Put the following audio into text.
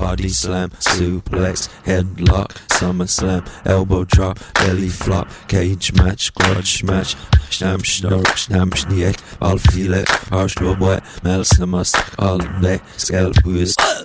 body slam, suplex, headlock, SummerSlam, elbow drop, belly flop, cage match, grudge match, snam snark, snam sneak, ballfilet, harsh wet, melsamus, all day, scalp whiz,